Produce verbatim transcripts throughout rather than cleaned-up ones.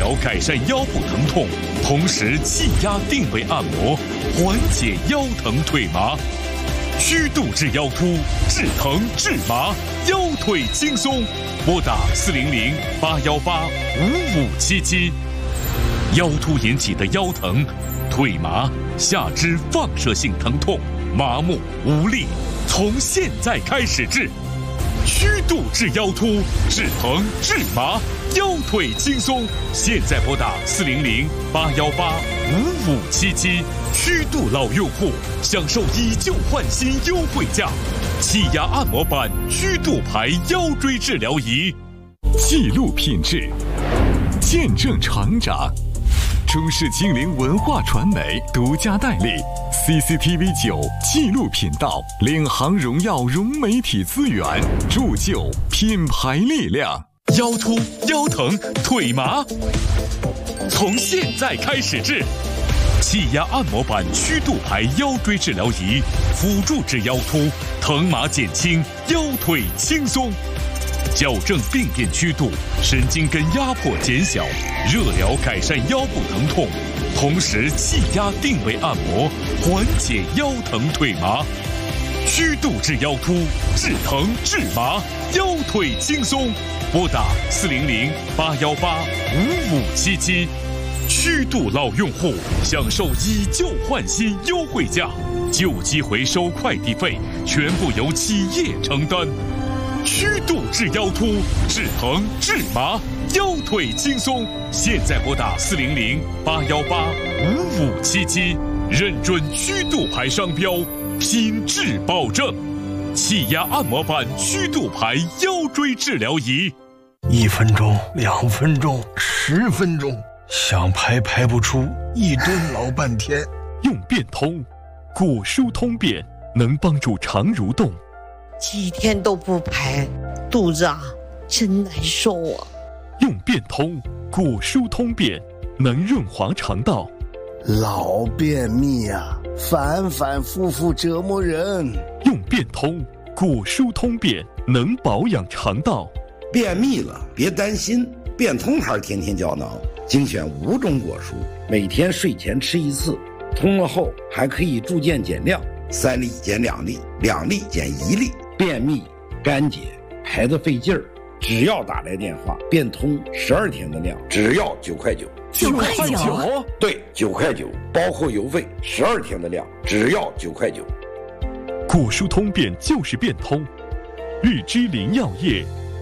疗改善腰部疼痛，同时气压定位按摩，缓解腰疼腿麻。虚度至腰突，治疼治麻，腰腿轻松。拨打四零零八幺八五五七七。腰突引起的腰疼、腿麻、下肢放射性疼痛、麻木无力，从现在开始治。虚度治腰突，治疼治麻，腰腿轻松。现在拨打四零零八幺八五五七七。虚度老用户享受以旧换新优惠价，气压按摩板虚度牌腰椎治疗仪。 记录品质，见证成长。中视精灵文化传媒独家代理 C C T V 九纪录频道，领航荣耀融媒体资源，铸就品牌力量。 腰突、腰疼、腿麻，从现在开始治。气压按摩板虚度牌腰椎治疗仪，辅助治腰突，疼麻减轻，腰腿轻松。矫正病变曲度，神经根压迫减小，热疗改善腰部疼痛，同时气压定位按摩，缓解腰疼腿麻。虚度治腰突，治疼治麻，腰腿轻松。拨打四零零八幺八五五七七。虚度老用户享受以旧换新优惠价，旧机回收快递费全部由企业承担。虚度治腰突，治疼治麻，腰腿轻松。现在拨打四零零八幺八五五七七，认准虚度牌商标，品质保证。气压按摩板虚度牌腰椎治疗仪， 一分钟、两分钟、十分钟，想排排不出，一蹲老半天。 用变通，骨疏通便能帮助肠蠕动。 几天都不排，肚子啊真难受啊。 用变通，骨疏通便能润滑肠道。 老便秘啊，反反复复折磨人。 用变通，骨疏通便能保养肠道。 便秘了别担心，变通牌天天胶囊精选五种果蔬，每天睡前吃一次，通了后还可以逐渐减量，三粒减两粒，两粒减一粒。便秘、干结、排得费劲儿，只要打来电话，变通十二天的量，只要九块九。 九块九？ 对，九块九，包括邮费，十二天的量，只要九块九。 骨疏通便就是变通，日之林药业。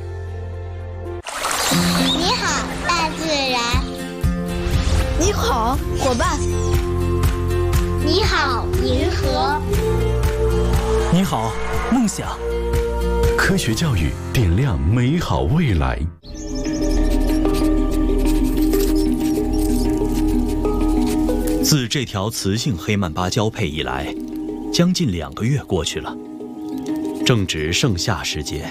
你好，大自然。 你好，伙伴。 你好，银河。 你好，梦想。 科学教育点亮美好未来。 自这条雌性黑曼巴交配以来，将近两个月过去了，正值盛夏时节。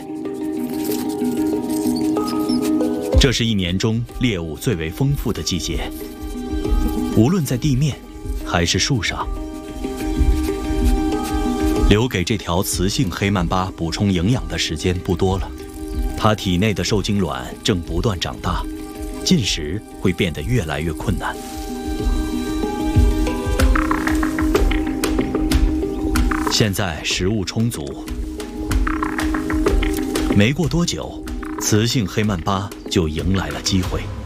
这是一年中猎物最为丰富的季节，无论在地面还是树上。留给这条雌性黑曼巴补充营养的时间不多了，它体内的受精卵正不断长大，进食会变得越来越困难。现在食物充足，没过多久，雌性黑曼巴就迎来了机会。